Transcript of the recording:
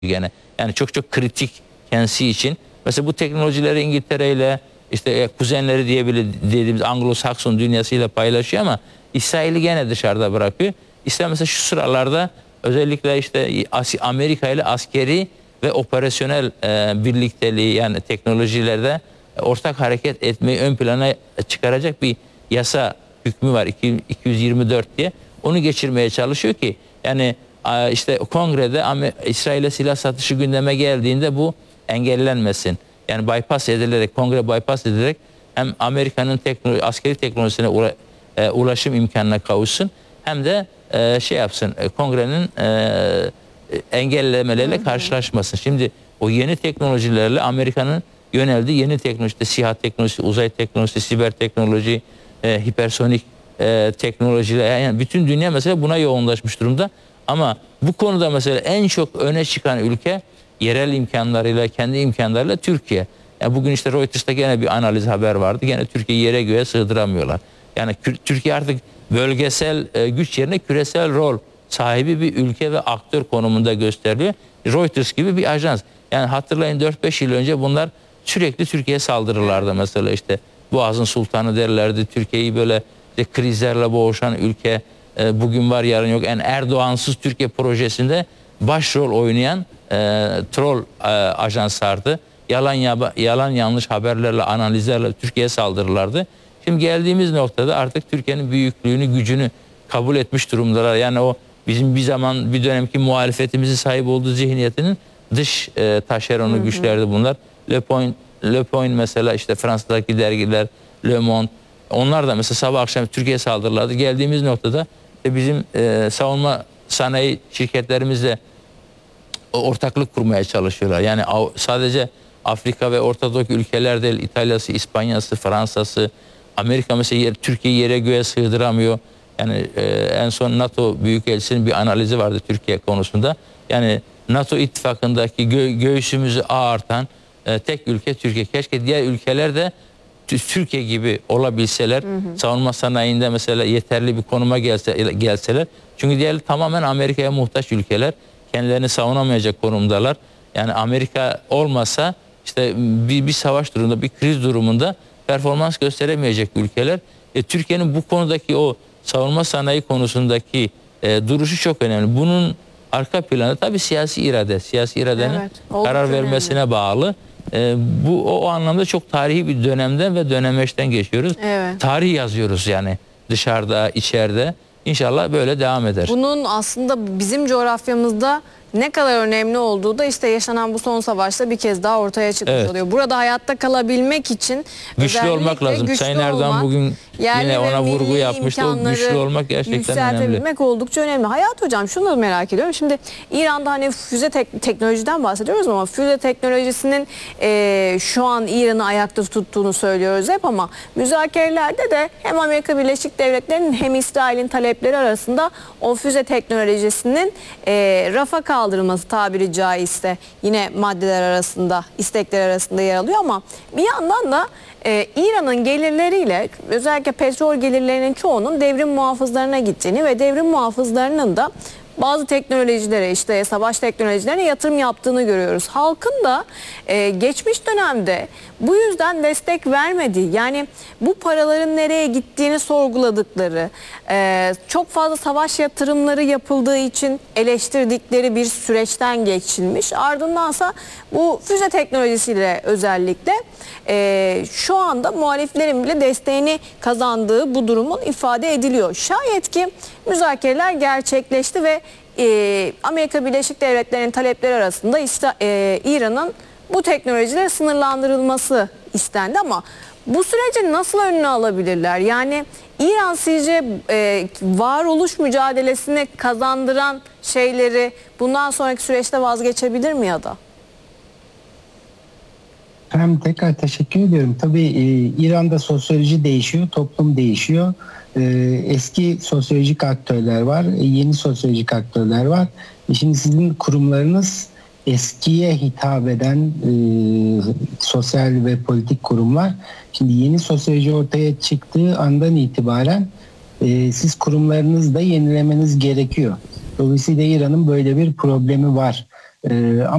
gene. Yani çok çok kritik kendisi için. Mesela bu teknolojileri İngiltere ile işte kuzenleri dediğimiz Anglo-Sakson dünyasıyla paylaşıyor ama İsrail'i gene dışarıda bırakıyor. İsrail mesela şu sıralarda özellikle işte Amerika ile askeri ve operasyonel birlikteliği, yani teknolojilerde ortak hareket etmeyi ön plana çıkaracak bir yasa hükmü var, 224 diye. Onu geçirmeye çalışıyor ki yani işte kongrede İsrail'e silah satışı gündeme geldiğinde bu engellenmesin. Yani bypass edilerek, kongre bypass edilerek hem Amerika'nın askeri teknolojisine ulaşım imkanına kavuşsun, hem de şey yapsın, kongrenin engellemelerle karşılaşmasın. Şimdi o yeni teknolojilerle Amerika'nın yöneldiği yeni teknoloji, işte SİHA teknolojisi, uzay teknolojisi, siber teknoloji, hipersonik teknolojiler, yani bütün dünya mesela buna yoğunlaşmış durumda. Ama bu konuda mesela en çok öne çıkan ülke yerel imkanlarıyla, kendi imkanlarıyla Türkiye. Yani bugün işte Reuters'ta gene bir analiz haber vardı. Gene Türkiye'yi yere göğe sığdıramıyorlar. Yani Türkiye artık bölgesel güç yerine küresel rol sahibi bir ülke ve aktör konumunda gösteriliyor. Reuters gibi bir ajans. Yani hatırlayın 4-5 yıl önce bunlar sürekli Türkiye'ye saldırırlardı mesela, işte Boğaz'ın sultanı derlerdi. Türkiye'yi böyle işte krizlerle boğuşan ülke, bugün var yarın yok. Yani Erdoğansız Türkiye projesinde başrol oynayan troll ajanslardı. Yalan yanlış haberlerle, analizlerle Türkiye'ye saldırırlardı. Şimdi geldiğimiz noktada artık Türkiye'nin büyüklüğünü, gücünü kabul etmiş durumdalar. Yani o bizim bir zaman, bir dönemki muhalefetimizin sahip olduğu zihniyetinin dış taşeronu güçlerdi bunlar. Le Point mesela, işte Fransa'daki dergiler, Le Monde, onlar da mesela sabah akşam Türkiye'ye saldırırlardı. Geldiğimiz noktada bizim savunma sanayi şirketlerimizle ortaklık kurmaya çalışıyorlar. Yani sadece Afrika ve Orta Doğu ülkeler değil, İtalya'sı, İspanya'sı, Fransa'sı, Amerika mesela Türkiye'yi yere göğe sığdıramıyor. Yani en son NATO Büyükelçisi'nin bir analizi vardı Türkiye konusunda. Yani NATO ittifakındaki göğsümüzü ağartan tek ülke Türkiye. Keşke diğer ülkeler de Türkiye gibi olabilseler, savunma sanayinde mesela yeterli bir konuma gelseler. Çünkü diğer tamamen Amerika'ya muhtaç ülkeler. Kendilerini savunamayacak konumdalar. Yani Amerika olmasa işte bir savaş durumunda, bir kriz durumunda performans gösteremeyecek ülkeler. Türkiye'nin bu konudaki, o savunma sanayi konusundaki duruşu çok önemli. Bunun arka planı tabii siyasi irade. Siyasi iradenin karar vermesine bağlı. Bu o anlamda çok tarihi bir dönemden ve dönemeçten geçiyoruz. Evet. Tarih yazıyoruz yani, dışarıda, içeride. İnşallah böyle devam eder. Bunun aslında bizim coğrafyamızda ne kadar önemli olduğu da işte yaşanan bu son savaşta bir kez daha ortaya çıkmış oluyor. Burada hayatta kalabilmek için güçlü olmak lazım. Sayın Erdoğan bugün yine ona vurgu yapmıştı. O güçlü olmak gerçekten önemli. Oldukça önemli. Hayat Hocam, şunu da merak ediyorum. Şimdi İran'da hani füze teknolojiden bahsediyoruz ama füze teknolojisinin şu an İran'ı ayakta tuttuğunu söylüyoruz hep, ama müzakerelerde de hem Amerika Birleşik Devletleri'nin hem İsrail'in talepleri arasında o füze teknolojisinin rafa kaldırılması, tabiri caizse, yine maddeler arasında, istekler arasında yer alıyor. Ama bir yandan da İran'ın gelirleriyle, özellikle petrol gelirlerinin çoğunun devrim muhafızlarına gittiğini ve devrim muhafızlarının da bazı teknolojilere, işte savaş teknolojilerine yatırım yaptığını görüyoruz. Halkın da geçmiş dönemde bu yüzden destek vermediği, yani bu paraların nereye gittiğini sorguladıkları, çok fazla savaş yatırımları yapıldığı için eleştirdikleri bir süreçten geçilmiş. Ardındansa bu füze teknolojisiyle özellikle şu anda muhaliflerin bile desteğini kazandığı bu durumun ifade ediliyor. Şayet ki müzakereler gerçekleşti ve Amerika Birleşik Devletleri'nin talepleri arasında İran'ın bu teknolojileri sınırlandırılması istendi, ama bu süreci nasıl önüne alabilirler? Yani İran sizce varoluş mücadelesini kazandıran şeyleri bundan sonraki süreçte vazgeçebilir mi ya da? Hem tekrar teşekkür ediyorum. Tabii İran'da sosyoloji değişiyor, toplum değişiyor. Eski sosyolojik aktörler var, yeni sosyolojik aktörler var. Şimdi sizin kurumlarınız eskiye hitap eden sosyal ve politik kurumlar. Şimdi yeni sosyoloji ortaya çıktığı andan itibaren siz kurumlarınızı da yenilemeniz gerekiyor. Dolayısıyla İran'ın böyle bir problemi var. Ama